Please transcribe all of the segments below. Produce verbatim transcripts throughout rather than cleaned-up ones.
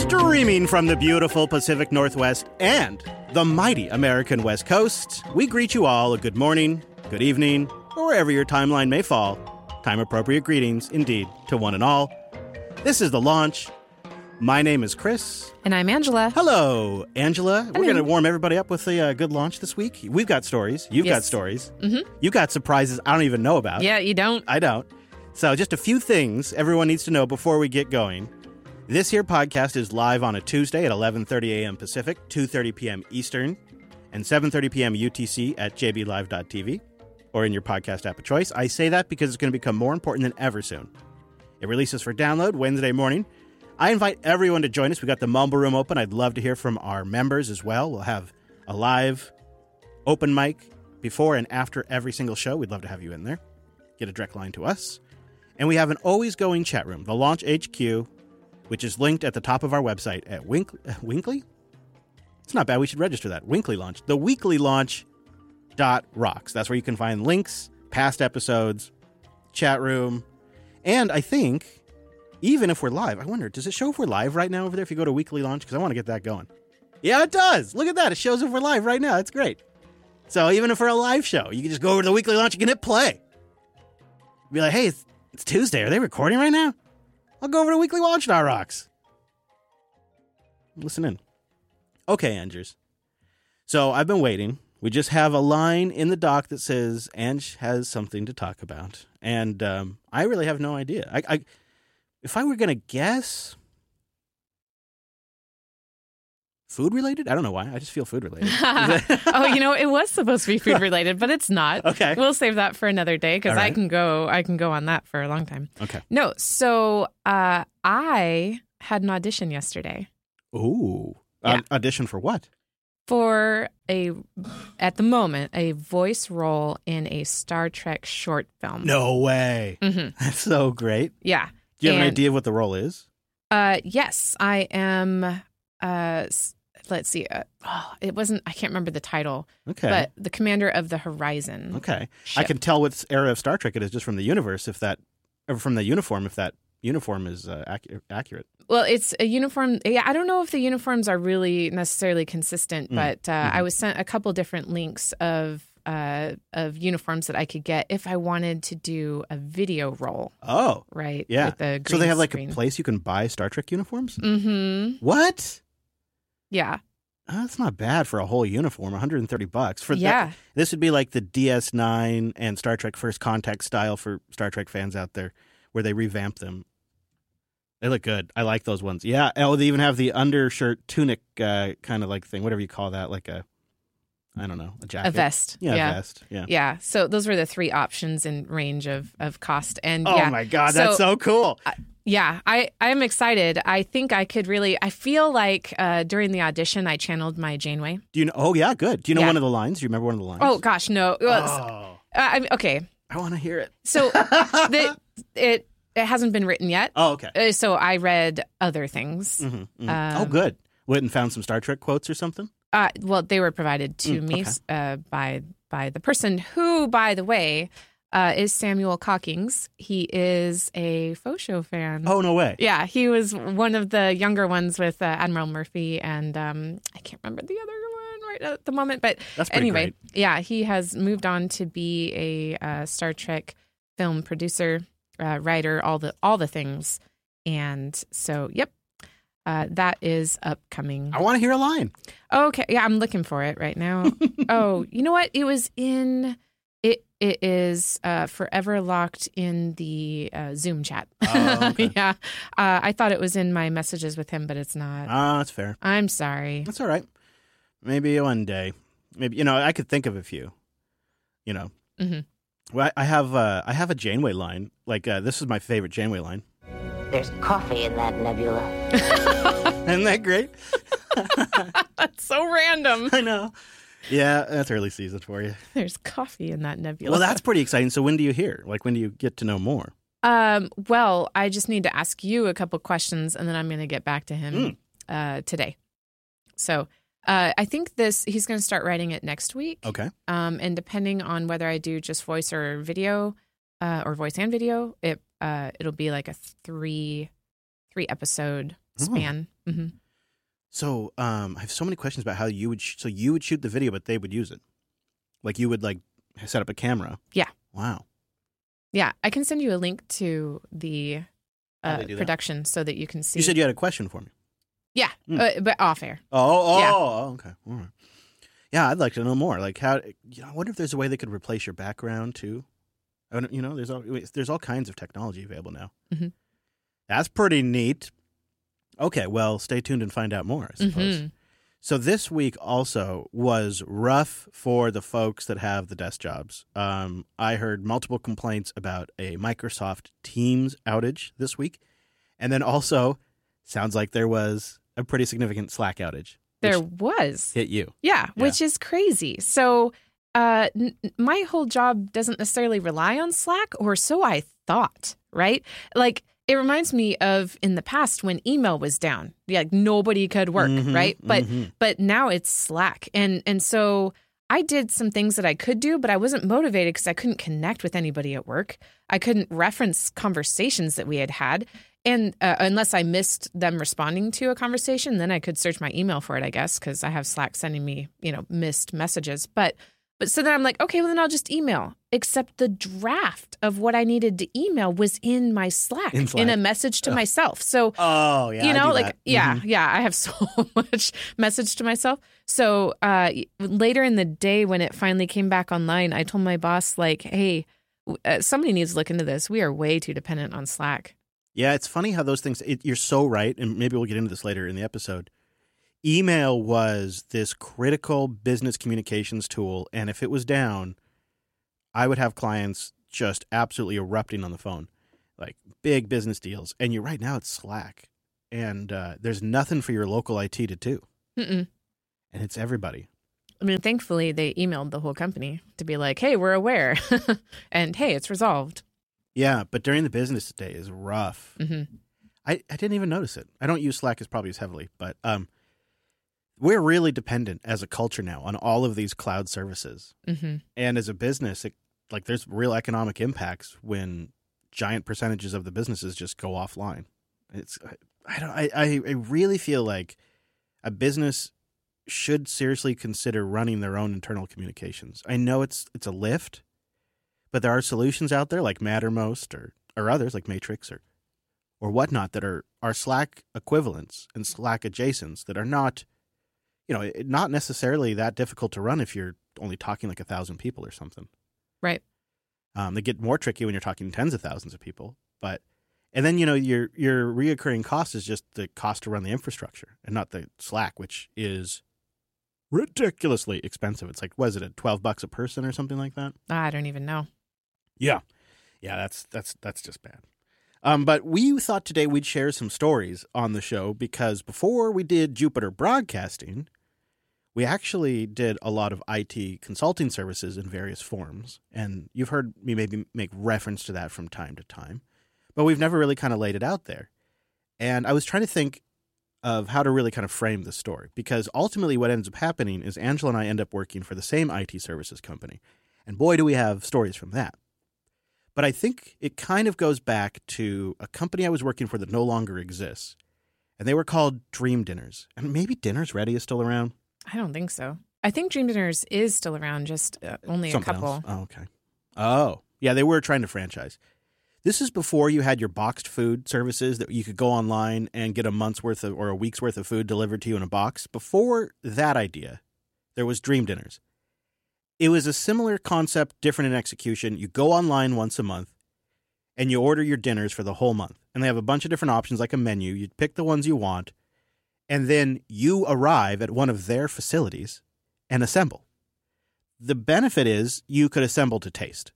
Streaming from the beautiful Pacific Northwest and the mighty American West Coast, we greet you all a good morning, good evening, or wherever your timeline may fall. Time-appropriate greetings, indeed, to one and all. This is The Launch. My name is Chris. And I'm Angela. Hello, Angela. Hello. We're going to warm everybody up with a uh, good launch this week. We've got stories. You've Yes. got stories. Mm-hmm. You've got surprises I don't even know about. Yeah, you don't. I don't. So just a few things everyone needs to know before we get going. This here podcast is live on a Tuesday at eleven thirty a.m. Pacific, two thirty p.m. Eastern, and seven thirty p.m. U T C at j b live dot t v or in your podcast app of choice. I say that because it's going to become more important than ever soon. It releases for download Wednesday morning. I invite everyone to join us. We got the Mumble Room open. I'd love to hear from our members as well. We'll have a live open mic before and after every single show. We'd love to have you in there. Get a direct line to us. And we have an always going chat room, the Launch H Q, which is linked at the top of our website at Wink- Winkley? It's not bad. We should register that. Winkley Launch. The weekly launch dot rocks. That's where you can find links, past episodes, chat room, and I think even if we're live, I wonder, does it show if we're live right now over there if you go to Weekly Launch? Because I want to get that going. Yeah, it does. Look at that. It shows if we're live right now. That's great. So even if we're a live show, you can just go over to the Weekly Launch, you can hit play. Be like, hey, it's, it's Tuesday. Are they recording right now? I'll go over to Weekly Launch dot rocks. Listen in. Okay, Angers. So I've been waiting. We just have a line in the doc that says Ange has something to talk about. And um, I really have no idea. I... I If I were going to guess, food related? I don't know why. I just feel food related. Oh, you know, it was supposed to be food related, but it's not. Okay. We'll save that for another day because All right. I can go. I can go on that for a long time. Okay. No, so uh, I had an audition yesterday Ooh. Yeah. Uh, audition for what? for a, at the moment, a voice role in a Star Trek short film. No way. Mm-hmm. That's so great. Yeah. Do you have an And- idea of what the role is? Uh, yes, I am. Uh, s- let's see. Uh, oh, it wasn't. I can't remember the title. Okay. But the commander of the Horizon. okay. I ship. can tell what era of Star Trek it is just from the universe, if that, or from the uniform, if that uniform is uh, ac- accurate. Well, it's a uniform. Yeah, I don't know if the uniforms are really necessarily consistent, Mm. but uh, Mhm. I was sent a couple different links of uh, of uniforms that I could get if I wanted to do a video role. Oh. Right. Yeah. With the So they have like screen. a place you can buy Star Trek uniforms? Mm-hmm. What? Yeah. Oh, that's not bad for a whole uniform, one hundred thirty bucks. For Yeah. that, this would be like the D S nine and Star Trek First Contact style for Star Trek fans out there, where they revamp them. They look good. I like those ones. Yeah. Oh, they even have the undershirt tunic uh, kind of like thing, whatever you call that, like a, I don't know, a jacket. A vest. Yeah, Yeah. a vest. Yeah. Yeah. So those were the three options in range of, of cost. And Oh yeah, my God, that's so cool. Yeah, I, I'm excited. I think I could really, I feel like uh, during the audition, I channeled my Janeway. Do you know? Oh yeah, good. Do you know Yeah. one of the lines? Do you remember one of the lines? Oh, gosh, no. Well, s- Oh, uh, I, okay. I want to hear it. So the, it it hasn't been written yet. Oh, okay. Uh, so I read other things. Mhm, mhm. Um, oh, good. Went and found some Star Trek quotes or something? Uh, well, they were provided to Mm, me okay. uh, by by the person who, by the way, uh, is Samuel Cockings. He is a faux show fan. Oh, no way. Yeah, he was one of the younger ones with uh, Admiral Murphy, and um, I can't remember the other one right at the moment. But That's pretty anyway, great. yeah, he has moved on to be a uh, Star Trek film producer, uh, writer, all the all the things. And so, yep, uh, that is upcoming. I want to hear a line. Okay, yeah, I'm looking for it right now. Oh, you know what? It was in. It it is uh, forever locked in the uh, Zoom chat. Oh, okay. Yeah, uh, I thought it was in my messages with him, but it's not. Ah, that's fair. I'm sorry. That's all right. Maybe one day. Maybe, you know, I could think of a few. You know, hmm well, I I have uh, I have a Janeway line. Like uh, this is my favorite Janeway line. There's coffee in that nebula. Isn't that great? That's so random. I know. Yeah, that's early season for you. There's coffee in that nebula. Well, that's pretty exciting. So when do you hear? Like, when do you get to know more? Um, well, I just need to ask you a couple questions, and then I'm going to get back to him Mm. uh, today. So uh, I think this he's going to start writing it next week. Okay. Um, and depending on whether I do just voice or video, uh, or voice and video, it uh, it'll be like a three three episode Oh. span. hmm So um, I have so many questions about how you would. Sh- so you would shoot the video, but they would use it. Like you would like set up a camera. Yeah. Wow. Yeah. I can send you a link to the How uh, they do that? production so that you can see. You said you had a question for me. Yeah, Mm. uh, but off air. Oh, oh, Yeah. oh, okay. All right. Yeah, I'd like to know more. Like how, you know, I wonder if there's a way they could replace your background too. I don't, you know, there's all there's all kinds of technology available now. Mhm. That's pretty neat. Okay, well, stay tuned and find out more, I suppose. Mhm. So this week also was rough for the folks that have the desk jobs. Um, I heard multiple complaints about a Microsoft Teams outage this week, and then also sounds like there was a pretty significant Slack outage. which There was. hit you. Yeah, which is crazy. So uh, n- my whole job doesn't necessarily rely on Slack, or so I thought, right? Like, it reminds me of in the past when email was down. Yeah, like nobody could work, Mhm, right? But mhm. but now it's Slack. And and so I did some things that I could do, but I wasn't motivated because I couldn't connect with anybody at work. I couldn't reference conversations that we had had. And uh, unless I missed them responding to a conversation, then I could search my email for it, I guess, because I have Slack sending me, you know, missed messages. But but so then I'm like, okay, well, then I'll just email. Except the draft of what I needed to email was in my Slack, In Slack. a message to Oh. myself. So Oh, yeah. you I know, do like, that. yeah, Mhm. yeah, I have so much message to myself. So uh, later in the day when it finally came back online, I told my boss, like, hey, w- uh, somebody needs to look into this. We are way too dependent on Slack. Yeah, it's funny how those things, it, you're so right, and maybe we'll get into this later in the episode. Email was this critical business communications tool, and if it was down, I would have clients just absolutely erupting on the phone, like big business deals. And you're right, now it's Slack, and uh, there's nothing for your local I T to do, Mm-mm. and it's everybody. I mean, thankfully, they emailed the whole company to be like, hey, we're aware. And hey, it's resolved. Yeah, but during the business day is rough. hmm I, I didn't even notice it. I don't use Slack as probably as heavily, but um, we're really dependent as a culture now on all of these cloud services. hmm And as a business, it, like there's real economic impacts when giant percentages of the businesses just go offline. It's I, I don't I, I I really feel like a business should seriously consider running their own internal communications. I know it's it's a lift, but there are solutions out there like Mattermost or or others like Matrix or or whatnot that are are Slack equivalents and Slack adjacents that are not, you know, not necessarily that difficult to run if you're only talking like a thousand people or something. Right. Um, they get more tricky when you're talking tens of thousands of people, but and then you know your your reoccurring cost is just the cost to run the infrastructure and not the Slack, which is ridiculously expensive. It's like, was it at twelve bucks a person or something like that? I don't even know. Yeah, yeah, that's that's that's just bad. Um, but we thought today we'd share some stories on the show because before we did Jupiter Broadcasting, we actually did a lot of I T consulting services in various forms. And you've heard me maybe make reference to that from time to time, but we've never really kind of laid it out there. And I was trying to think of how to really kind of frame the story because ultimately what ends up happening is Angela and I end up working for the same I T services company. And boy, do we have stories from that. But I think it kind of goes back to a company I was working for that no longer exists. And they were called Dream Dinners. And maybe Dinners Ready is still around. I don't think so. I think Dream Dinners is still around, just uh, only Something a couple. else. Oh, okay. Oh, yeah, they were trying to franchise. This is before you had your boxed food services that you could go online and get a month's worth of or a week's worth of food delivered to you in a box. Before that idea, there was Dream Dinners. It was a similar concept, different in execution. You go online once a month and you order your dinners for the whole month. And they have a bunch of different options like a menu. You pick the ones you want. And then you arrive at one of their facilities and assemble. The benefit is you could assemble to taste.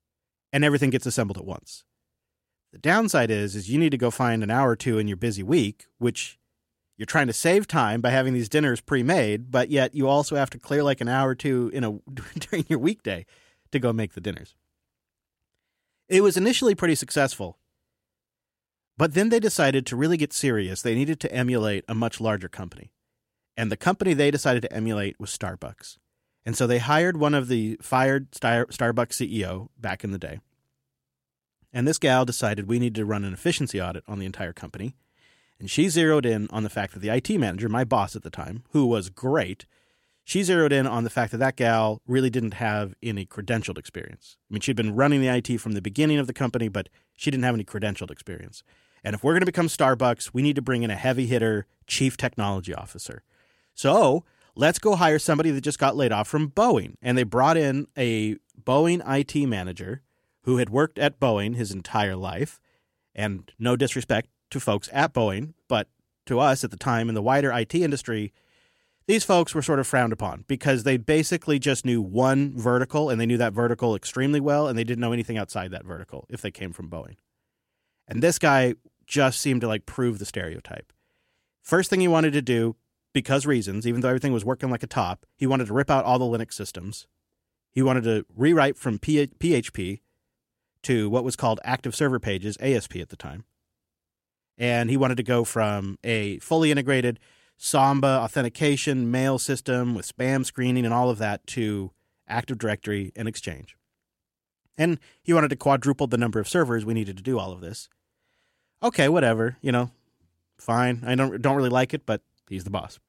And everything gets assembled at once. The downside is, is you need to go find an hour or two in your busy week, which you're trying to save time by having these dinners pre-made, but yet you also have to clear like an hour or two in a during your weekday to go make the dinners. It was initially pretty successful, but then they decided to really get serious. They needed to emulate a much larger company. And the company they decided to emulate was Starbucks. And so they hired one of the fired Star- Starbucks C E O back in the day. And this gal decided we need to run an efficiency audit on the entire company. And she zeroed in on the fact that the I T manager, my boss at the time, who was great, she zeroed in on the fact that that gal really didn't have any credentialed experience. I mean, she'd been running the I T from the beginning of the company, but she didn't have any credentialed experience. And if we're going to become Starbucks, we need to bring in a heavy hitter chief technology officer. So let's go hire somebody that just got laid off from Boeing. And they brought in a Boeing I T manager who had worked at Boeing his entire life. And no disrespect to folks at Boeing, but to us at the time in the wider I T industry, these folks were sort of frowned upon because they basically just knew one vertical, and they knew that vertical extremely well, and they didn't know anything outside that vertical if they came from Boeing. And this guy just seemed to like prove the stereotype. First thing he wanted to do, because reasons, even though everything was working like a top, he wanted to rip out all the Linux systems. He wanted to rewrite from P H P to what was called Active Server Pages, A S P at the time. And he wanted to go from a fully integrated Samba authentication mail system with spam screening and all of that to Active Directory and Exchange. And he wanted to quadruple the number of servers we needed to do all of this. Okay, whatever, you know, fine. I don't don't really like it, but he's the boss.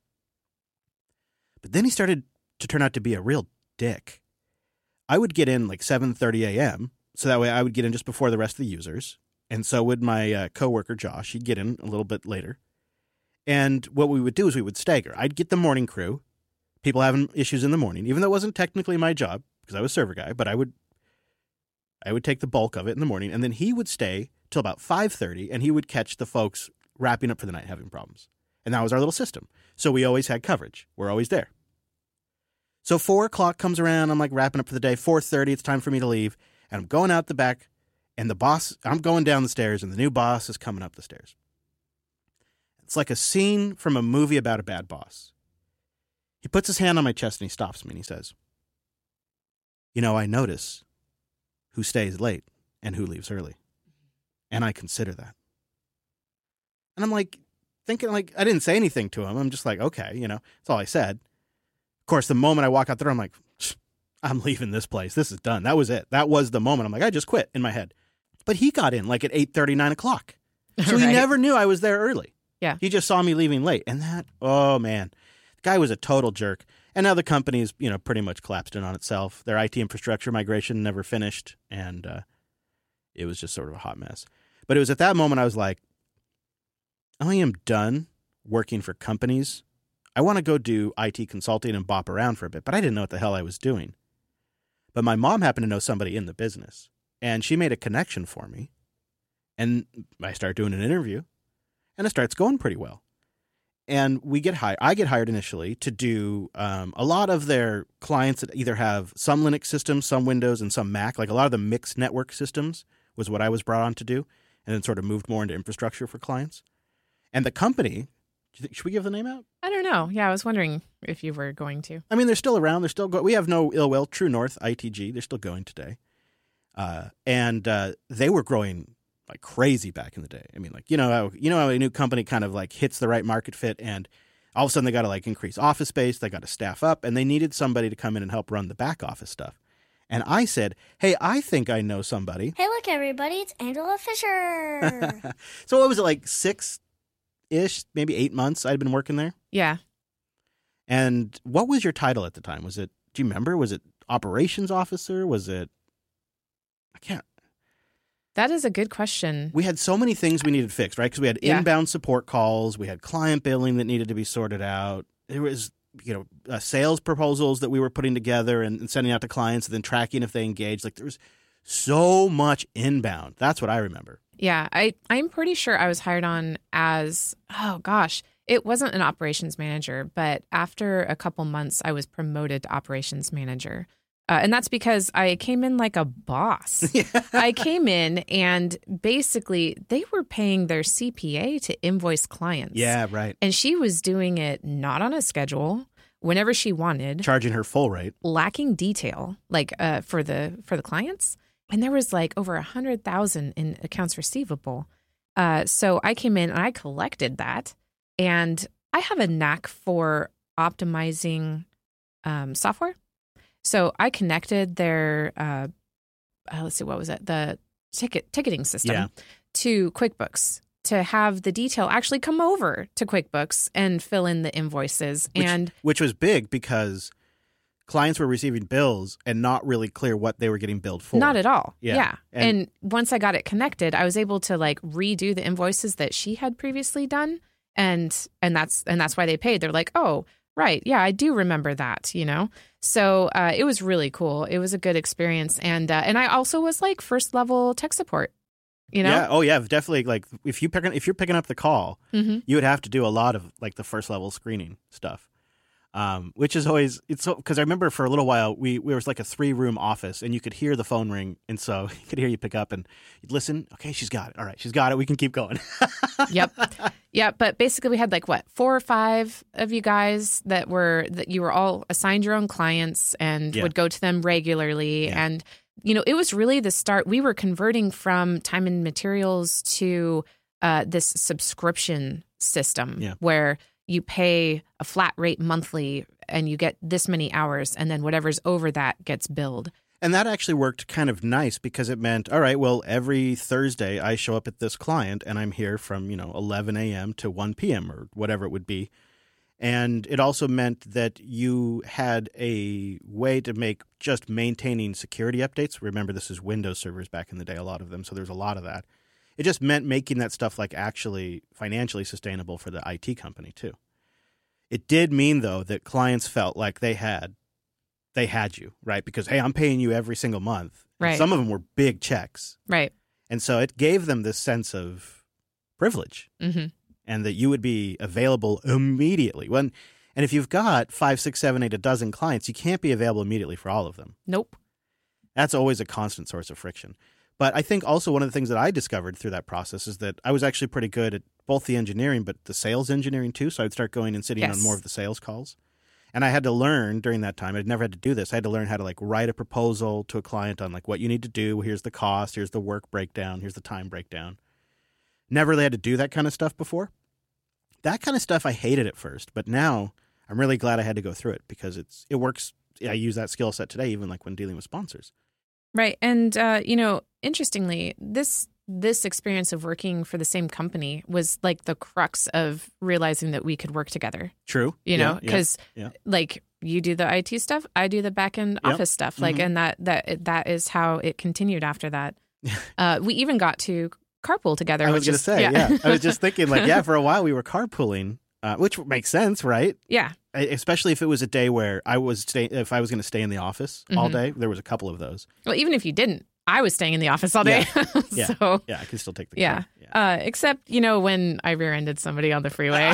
But then he started to turn out to be a real dick. I would get in like seven thirty a.m., so that way I would get in just before the rest of the users. And so would my uh, coworker, Josh. He'd get in a little bit later. And what we would do is we would stagger. I'd get the morning crew, people having issues in the morning, even though it wasn't technically my job because I was server guy, but I would I would take the bulk of it in the morning. And then he would stay till about five thirty, and he would catch the folks wrapping up for the night having problems. And that was our little system. So we always had coverage. We're always there. So four o'clock comes around. I'm like wrapping up for the day. four thirty, it's time for me to leave. And I'm going out the back, and the boss, I'm going down the stairs, and the new boss is coming up the stairs. It's like a scene from a movie about a bad boss. He puts his hand on my chest, and he stops me, and he says, "You know, I notice who stays late and who leaves early. And I consider that." And I'm like, thinking like, I didn't say anything to him. I'm just like, okay, you know, that's all I said. Of course, the moment I walk out there, I'm like, I'm leaving this place. This is done. That was it. That was the moment. I'm like, I just quit in my head. But he got in like at eight thirty, nine o'clock. So right. He never knew I was there early. Yeah. He just saw me leaving late. And that, oh man, the guy was a total jerk. And now the company's, you know, pretty much collapsed in on itself. Their I T infrastructure migration never finished. And uh, it was just sort of a hot mess. But it was at that moment I was like, I am done working for companies. I want to go do I T consulting and bop around for a bit. But I didn't know what the hell I was doing. But my mom happened to know somebody in the business. And she made a connection for me. And I start doing an interview. And it starts going pretty well. And we get hired. I get hired initially to do um, a lot of their clients that either have some Linux systems, some Windows, and some Mac. Like a lot of the mixed network systems was what I was brought on to do, and then sort of moved more into infrastructure for clients. And the company, should we give the name out? I don't know. Yeah, I was wondering if you were going to. I mean, they're still around. They're still go- We have no ill will. True North, I T G, they're still going today. Uh, and uh, they were growing like crazy back in the day. I mean, like, you know, how, you know how a new company kind of like hits the right market fit, and all of a sudden they got to like increase office space, they got to staff up, and they needed somebody to come in and help run the back office stuff. And I said, hey, I think I know somebody. Hey, look, everybody, it's Angela Fisher. So what was it, like six-ish, maybe eight months I'd been working there? Yeah. And what was your title at the time? Was it, do you remember? Was it operations officer? Was it, I can't. That is a good question. We had so many things we needed fixed, right? Because we had Yeah. inbound support calls. We had client billing that needed to be sorted out. There was, you know, uh, sales proposals that we were putting together and, and sending out to clients and then tracking if they engaged. Like there was so much inbound. That's what I remember. Yeah, I, I'm pretty sure I was hired on as, oh gosh, it wasn't an operations manager, but after a couple months, I was promoted to operations manager. Uh, and that's because I came in like a boss. Yeah. I came in and basically they were paying their C P A to invoice clients. Yeah, right. And she was doing it not on a schedule, whenever she wanted, Charging her full rate. lacking detail, like uh, for the for the clients. And there was like over a hundred thousand in accounts receivable. Uh, so I came in and I collected that. And I have a knack for optimizing um, software. So I connected their, uh, uh, let's see, what was it? The ticket ticketing system Yeah. to QuickBooks to have the detail actually come over to QuickBooks and fill in the invoices. Which, and which was big because clients were receiving bills and not really clear what they were getting billed for. Not at all. Yeah. Yeah. And- And, once I got it connected, I was able to like redo the invoices that she had previously done. And and that's and that's why they paid. They're like, oh, right. Yeah, I do remember that, you know? So uh, it was really cool. It was a good experience. And uh, and I also was like first level tech support, you know? Yeah. Oh, yeah. Definitely. Like if you pick, if you're picking up the call, Mm-hmm. you would have to do a lot of like the first level screening stuff. Um, which is always it's so because I remember for a little while we we was like a three room office and you could hear the phone ring and so you could hear you pick up and you'd listen. Okay, she's got it. All right, she's got it. We can keep going. Yep. Yeah. But basically we had like what, four or five of you guys that were that you were all assigned your own clients and Yeah. would go to them regularly. Yeah. And, you know, it was really the start. We were converting from time and materials to uh, this subscription system Yeah. where you pay a flat rate monthly and you get this many hours and then whatever's over that gets billed. And that actually worked kind of nice because it meant, all right, well, every Thursday I show up at this client and I'm here from, you know, eleven a.m. to one p.m. or whatever it would be. And it also meant that you had a way to make just maintaining security updates. Remember, this is Windows servers back in the day, a lot of them. So there's a lot of that. It just meant making that stuff like actually financially sustainable for the I T company too. It did mean, though, that clients felt like they had they had you, right? Because, hey, I'm paying you every single month. And Right. some of them were big checks. Right. And so it gave them this sense of privilege Mm-hmm. and that you would be available immediately. When, and if you've got five, six, seven, eight, a dozen clients, you can't be available immediately for all of them. Nope. That's always a constant source of friction. But I think also one of the things that I discovered through that process is that I was actually pretty good at both the engineering, but the sales engineering too. So I'd start going and sitting Yes. on more of the sales calls. And I had to learn during that time, I'd never had to do this. I had to learn how to like write a proposal to a client on like what you need to do. Here's the cost. Here's the work breakdown. Here's the time breakdown. Never really had to do that kind of stuff before. That kind of stuff I hated at first, but now I'm really glad I had to go through it because it's it works. I use that skill set today, even like when dealing with sponsors. Right. And, uh, you know, interestingly, this this experience of working for the same company was like the crux of realizing that we could work together, True. you Yeah, know, yeah, because yeah. like you do the I T stuff, I do the back end Yep. office stuff. Like, Mhm. and that, that, that is how it continued after that. uh, we even got to carpool together. I was which going to is- say, yeah. I was just thinking, like, yeah, for a while we were carpooling, uh, which makes sense, right? yeah. I- Especially if it was a day where I was stay, if I was going to stay in the office all Mhm. day. There was a couple of those. Well, even if you didn't, I was staying in the office all day. Yeah. so, Yeah, I could still take the yeah. car. Yeah. Uh, except, you know, when I rear-ended somebody on the freeway.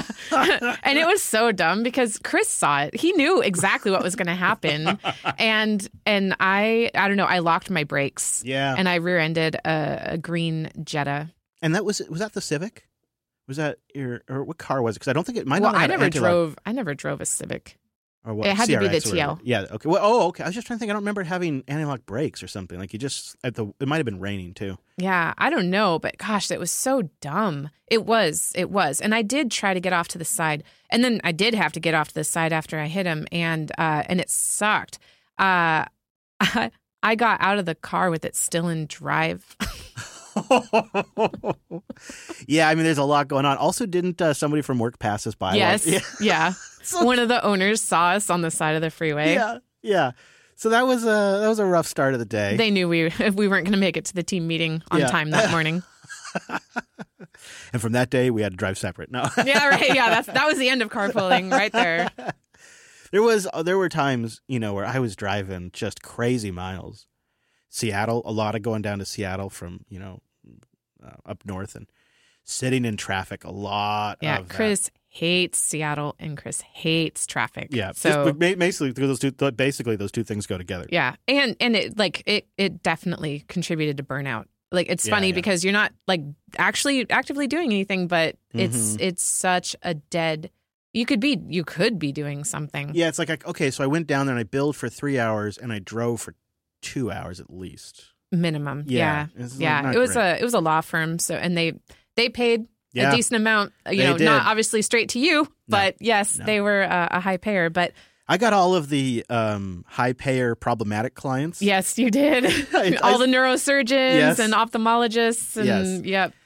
And it was so dumb because Chris saw it. He knew exactly what was going to happen. And and I, I don't know, I locked my brakes. Yeah. And I rear-ended a, a green Jetta. And that was was that the Civic? Was that your or what car was it? Because I don't think it might Well, not I have never anti-lock drove, I never drove a Civic. or what, it had to be the C R X or T L. whatever. Yeah. Okay. Well, oh, okay. I was just trying to think. I don't remember it having anti-lock brakes or something. Like you just at the. It might have been raining too. Yeah, I don't know, but gosh, that was so dumb. It was, it was. And I did try to get off to the side. And then I did have to get off to the side after I hit him, and uh, and it sucked. Uh, I, I got out of the car with it still in drive. Yeah, I mean, there's a lot going on. Also, didn't uh, somebody from work pass us by? Yes, Yeah. yeah. One of the owners saw us on the side of the freeway. Yeah, yeah. So that was a that was a rough start of the day. They knew we we weren't going to make it to the team meeting on Yeah. time that morning. And from that day, we had to drive separate. No, Yeah, right. Yeah, that's that was the end of carpooling right there. there was there were times, you know, where I was driving just crazy miles. Seattle, a lot of going down to Seattle from, you know, uh, up north and sitting in traffic a lot. Yeah, of that. Chris hates Seattle and Chris hates traffic. Yeah, so just ba- basically those two basically those two things go together. yeah, and and it like it it definitely contributed to burnout. Like it's Yeah, funny yeah. because you're not like actually actively doing anything, but it's Mhm. it's such a dead. You could be you could be doing something. Yeah, it's like, I- okay, so I went down there and I billed for three hours and I drove for two hours at least. Minimum. Yeah, Yeah, it's yeah. not It was great. a it was a law firm, so and they they paid Yeah. a decent amount. You They know, did. not obviously straight to you, but yes, no. they were a, a high payer. But I got all of the um, high payer problematic clients. yes, you did. I- All the neurosurgeons Yes. and ophthalmologists and Yes. yep.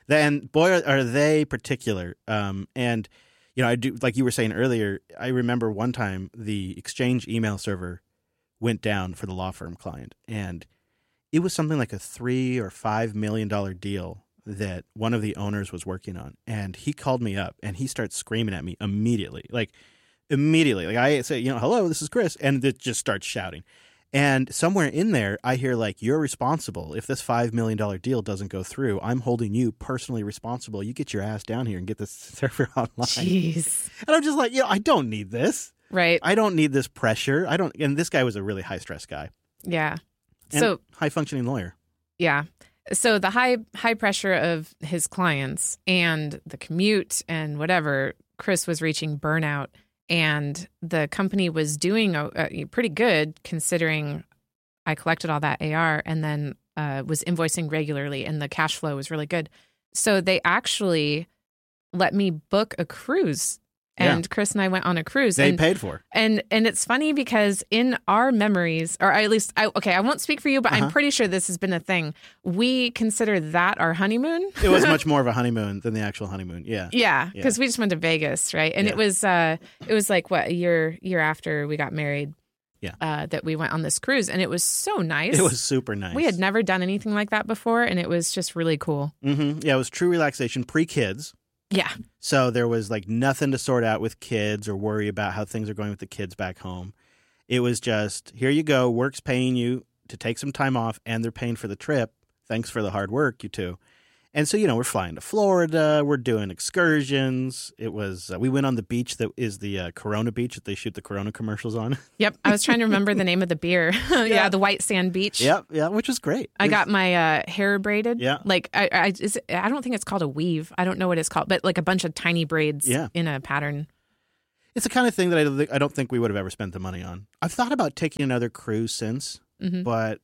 Then, boy, are, are they particular. Um, and, you know, I do, like you were saying earlier, I remember one time the Exchange email server went down for the law firm client. And it was something like a three or five million dollar deal that one of the owners was working on. And he called me up and he starts screaming at me immediately. Like, immediately. Like, I say, you know, hello, this is Chris. And it just starts shouting. And somewhere in there, I hear like, you're responsible. If this five million dollar deal doesn't go through, I'm holding you personally responsible. You get your ass down here and get this server online. Jeez. And I'm just like, you know, I don't need this. Right. I don't need this pressure. I don't. And this guy was a really high stress guy. Yeah. And so high functioning lawyer. Yeah. So the high high pressure of his clients and the commute and whatever, Chris was reaching burnout. And the company was doing a, a pretty good considering I collected all that A R and then uh, was invoicing regularly and the cash flow was really good. So they actually let me book a cruise. And Yeah. Chris and I went on a cruise. They and, paid for. And and it's funny because in our memories, or at least, I, okay, I won't speak for you, but Uh-huh. I'm pretty sure this has been a thing. We consider that our honeymoon. It was much more of a honeymoon than the actual honeymoon. Yeah. Yeah, because we just went to Vegas, right? And Yeah. it was uh, it was like what a year year after we got married. Yeah. uh, that we went on this cruise, and it was so nice. It was super nice. We had never done anything like that before, and it was just really cool. Mm-hmm. Yeah, it was true relaxation pre-kids. Yeah, So there was like nothing to sort out with kids or worry about how things are going with the kids back home. It was just, here you go, work's paying you to take some time off and they're paying for the trip. Thanks for the hard work, you two. And so, you know, we're flying to Florida. We're doing excursions. It was, uh, we went on the beach that is the uh, Corona beach that they shoot the Corona commercials on. yep. I was trying to remember the name of the beer. yeah. Yeah. the White Sand Beach. yeah, yeah, which was great. I It was- got my uh, hair braided. Yeah. Like, I I, is it, I don't think it's called a weave. I don't know what it's called, but like a bunch of tiny braids Yeah. in a pattern. It's the kind of thing that I don't think, I don't think we would have ever spent the money on. I've thought about taking another cruise since, Mhm. but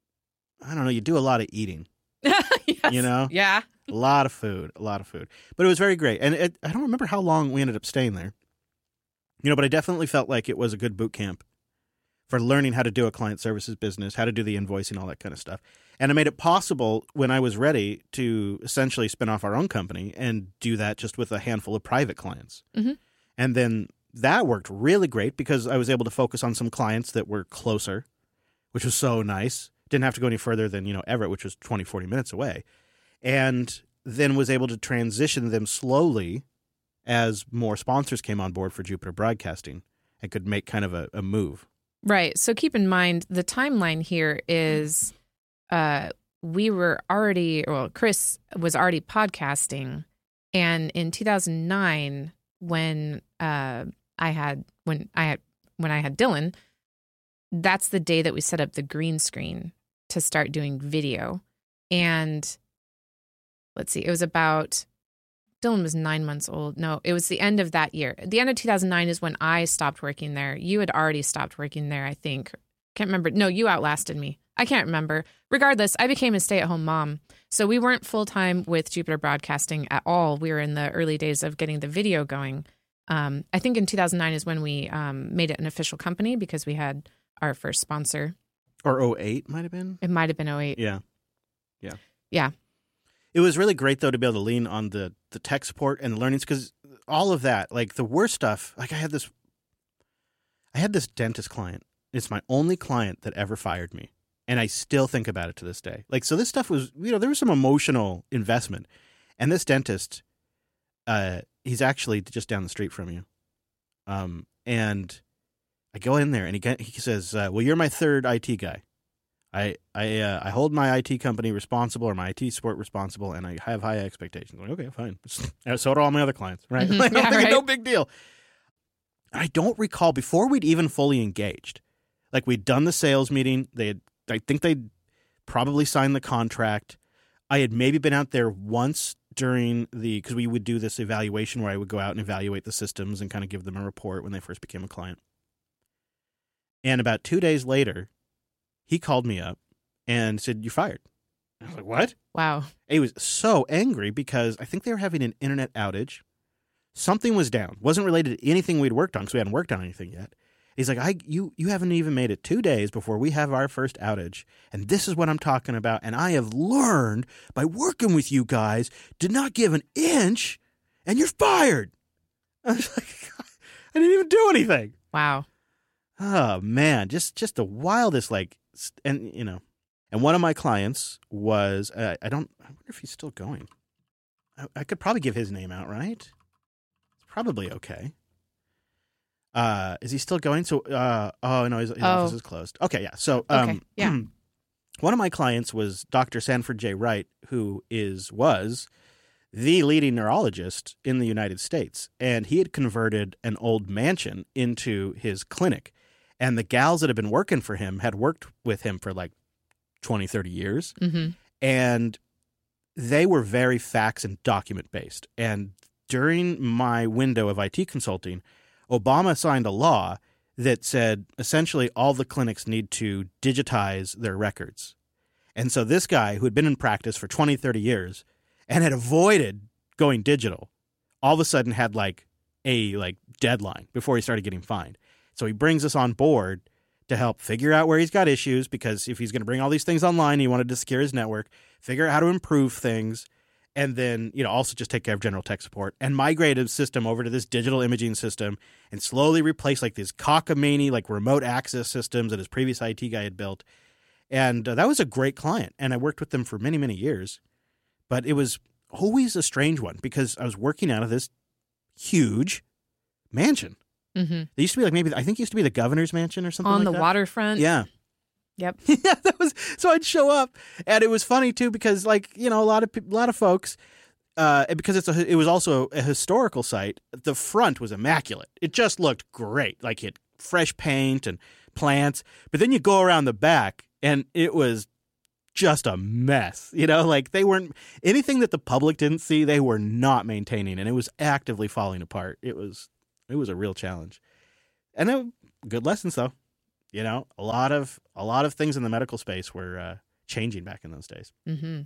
I don't know. You do a lot of eating, Yes. you know? Yeah. A lot of food, a lot of food. But it was very great. And it, I don't remember how long we ended up staying there. You know, but I definitely felt like it was a good boot camp for learning how to do a client services business, how to do the invoicing, all that kind of stuff. And it made it possible when I was ready to essentially spin off our own company and do that just with a handful of private clients. Mhm. And then that worked really great because I was able to focus on some clients that were closer, which was so nice. Didn't have to go any further than, you know, Everett, which was twenty, forty minutes away. And then was able to transition them slowly as more sponsors came on board for Jupiter Broadcasting and could make kind of a, a move. Right. So keep in mind the timeline here is uh, we were already, well, Chris was already podcasting. And in two thousand nine, when uh, I had, when I had, when I had Dylan, that's the day that we set up the green screen to start doing video. And let's see, it was about, Dylan was nine months old. No, it was the end of that year. The end of two thousand nine is when I stopped working there. You had already stopped working there, I think. Can't remember. No, you outlasted me. I can't remember. Regardless, I became a stay-at-home mom. So we weren't full-time with Jupiter Broadcasting at all. We were in the early days of getting the video going. Um, I think in two thousand nine is when we um, made it an official company because we had our first sponsor. Or oh eight might have been. It might have been oh eight. Yeah. Yeah. Yeah. It was really great, though, to be able to lean on the, the tech support and the learnings because all of that, like the worst stuff, like I had this, I had this dentist client. It's my only client that ever fired me. And I still think about it to this day. Like, so this stuff was, you know, there was some emotional investment. And this dentist, uh, he's actually just down the street from you. Um, and I go in there and he get, he says, uh, well, you're my third I T guy. I I uh, I hold my I T company responsible or my I T support responsible, and I have high expectations. I'm like, okay, fine. So do all my other clients, right? Mhm. Like, Yeah, right. No big deal. I don't recall before we'd even fully engaged. Like we'd done the sales meeting. They had, I think they'd probably signed the contract. I had maybe been out there once during the because we would do this evaluation where I would go out and evaluate the systems and kind of give them a report when they first became a client. And about two days later, he called me up and said, "You're fired." I was like, "What?" Wow. He was so angry because I think they were having an internet outage. Something was down. Wasn't related to anything we'd worked on because we hadn't worked on anything yet. He's like, I you you haven't even made it two days before we have our first outage, and this is what I'm talking about. And I have learned by working with you guys to not give an inch, and you're fired. I was like, I didn't even do anything. Wow. Oh man, just just the wildest, like, and you know, and one of my clients was uh, I don't I wonder if he's still going. I, I could probably give his name out, right? It's probably okay. Uh, is he still going? So, uh, oh no, his, his Oh. office is closed. Okay, yeah. So, um, Okay, yeah. one of my clients was Doctor Sanford J. Wright, who is was the leading neurologist in the United States, and he had converted an old mansion into his clinic. And the gals that had been working for him had worked with him for like twenty, thirty years, Mm-hmm. and they were very facts and document based. And during my window of I T consulting, Obama signed a law that said essentially all the clinics need to digitize their records. And so this guy who had been in practice for twenty, thirty years and had avoided going digital all of a sudden had like a like deadline before he started getting fined. So he brings us on board to help figure out where he's got issues, because if he's going to bring all these things online, he wanted to secure his network, figure out how to improve things, and then, you know, also just take care of general tech support and migrate his system over to this digital imaging system and slowly replace like these cockamamie, like remote access systems that his previous I T guy had built. And uh, that was a great client. And I worked with them for many, many years. But it was always a strange one because I was working out of this huge mansion. Mm-hmm. They used to be like maybe, I think it used to be the governor's mansion or something On like the that. waterfront. Yeah. Yep. Yeah, that was so. I'd show up, and it was funny too because, like, you know, a lot of pe- a lot of folks, uh, because it's a it was also a historical site. The front was immaculate; it just looked great, like it had fresh paint and plants. But then you go around the back, and it was just a mess. You know, like they weren't anything that the public didn't see. They were not maintaining, and it was actively falling apart. It was it was a real challenge, and it, good lessons though. You know, a lot of a lot of things in the medical space were uh, changing back in those days. Mm-hmm.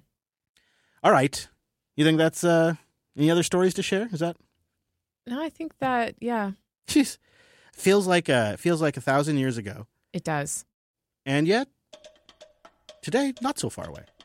All right, you think that's uh, any other stories to share? Is that? No, I think that, yeah, Jeez, feels like a feels like a thousand years ago, it does. and yet today not so far away.